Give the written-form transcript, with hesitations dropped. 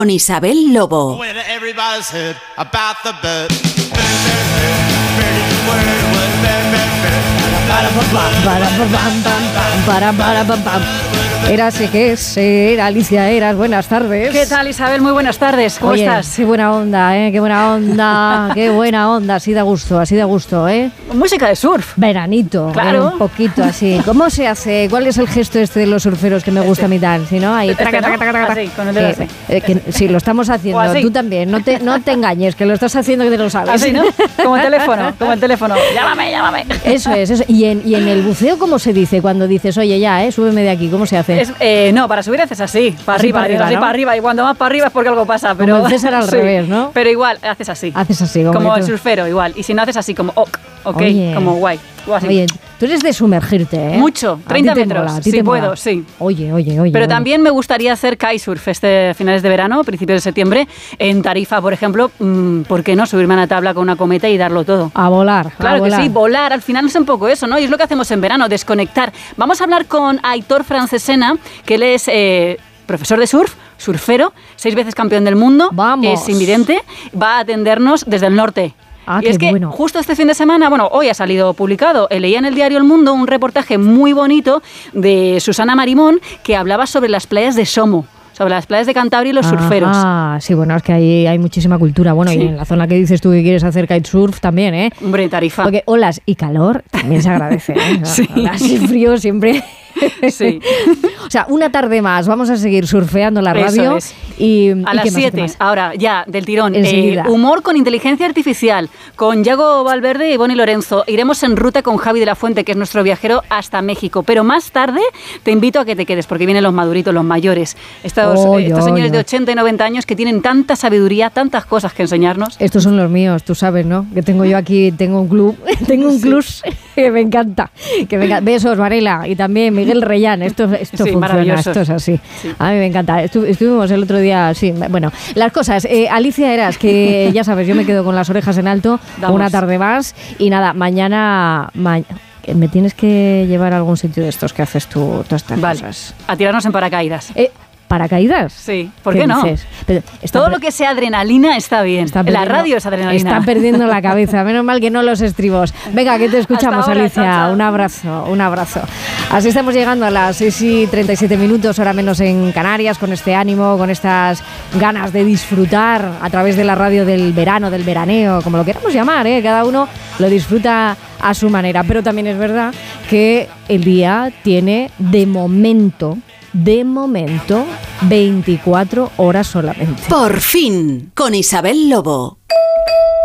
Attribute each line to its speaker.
Speaker 1: Con Isabel Lobo.
Speaker 2: Eras, ¿qué es? Era Alicia Eras, buenas tardes.
Speaker 3: ¿Qué tal, Isabel? Muy buenas tardes, ¿cómo estás?
Speaker 2: Qué buena onda, qué buena onda, qué buena onda, así da gusto,
Speaker 3: Música de surf.
Speaker 2: Veranito,
Speaker 3: claro.
Speaker 2: Un poquito así. ¿Cómo se hace? ¿Cuál es el gesto de los surferos que me gusta a mí tal? Si no, ahí
Speaker 3: así, con el dedo así.
Speaker 2: Sí, lo estamos haciendo, tú también, no te engañes, que lo estás haciendo que te lo sabes.
Speaker 3: Así, ¿no? Como el teléfono. Llámame.
Speaker 2: Eso es. ¿Y en el buceo cómo se dice cuando dices, oye, ya, súbeme de aquí? ¿Cómo se hace?
Speaker 3: No, para subir haces así, para arriba, y cuando más para arriba es porque algo pasa. Pero
Speaker 2: como el César al revés, ¿no?
Speaker 3: Pero igual, haces así. Como el surfero, igual. Y si no haces así, como ok,
Speaker 2: oye,
Speaker 3: como guay.
Speaker 2: Oye, tú eres de sumergirte, ¿eh?
Speaker 3: Mucho, 30 metros, si puedo, sí.
Speaker 2: Oye.
Speaker 3: Pero también me gustaría hacer kitesurf finales de verano, principios de septiembre, en Tarifa, por ejemplo. ¿Por qué no? Subirme a una tabla con una cometa y darlo todo.
Speaker 2: A volar.
Speaker 3: Claro que sí, volar. Al final es un poco eso, ¿no? Y es lo que hacemos en verano, desconectar. Vamos a hablar con Aitor Francesena, que él es profesor de surf, surfero, 6 veces campeón del mundo.
Speaker 2: Vamos.
Speaker 3: Es invidente, va a atendernos desde el norte. Y es que justo este fin de semana, hoy ha salido publicado, leía en el diario El Mundo un reportaje muy bonito de Susana Marimón que hablaba sobre las playas de Somo, sobre las playas de Cantabria y los surferos.
Speaker 2: Ah, sí, es que ahí hay muchísima cultura. Bueno, sí. Y en la zona que dices tú que quieres hacer kitesurf también, ¿eh?
Speaker 3: Hombre, Tarifa.
Speaker 2: Porque olas y calor también se agradece, ¿eh?
Speaker 3: Sí.
Speaker 2: Olas y frío siempre.
Speaker 3: Sí.
Speaker 2: O sea, una tarde más vamos a seguir surfeando la radio.
Speaker 3: Eso es.
Speaker 2: Y
Speaker 3: a las 7, ahora ya, del tirón.
Speaker 2: Enseguida.
Speaker 3: Humor con inteligencia artificial, con Yago Valverde y Bonnie Lorenzo. Iremos en ruta con Javi de la Fuente, que es nuestro viajero, hasta México. Pero más tarde te invito a que te quedes, porque vienen los maduritos, los mayores. Estos señores de 80 y 90 años que tienen tanta sabiduría, tantas cosas que enseñarnos.
Speaker 2: Estos son los míos, tú sabes, ¿no? Que tengo yo aquí, tengo un club club que me encanta. Besos, Varela, y también Miguel Reyán. Esto funciona, esto es así. Sí. A mí me encanta. Estuvimos el otro día, sí. Bueno, las cosas. Alicia Eras, que ya sabes, yo me quedo con las orejas en alto. Vamos. Una tarde más. Y nada, mañana me tienes que llevar a algún sitio de estos que haces tú, todas estas cosas.
Speaker 3: A tirarnos en paracaídas.
Speaker 2: ¿Paracaídas?
Speaker 3: Sí, ¿por qué no?
Speaker 2: Pero
Speaker 3: todo lo que sea adrenalina está bien. La radio es adrenalina.
Speaker 2: Está perdiendo la cabeza. Menos mal que no los estribos. Venga, que te escuchamos, ahora, Alicia. Chao. Un abrazo. Así estamos llegando a las 6:37, hora menos en Canarias, con este ánimo, con estas ganas de disfrutar a través de la radio del verano, del veraneo, como lo queramos llamar, ¿eh? Cada uno lo disfruta a su manera. Pero también es verdad que el día tiene, de momento, 24 horas solamente.
Speaker 1: Por fin, con Isabel Lobo.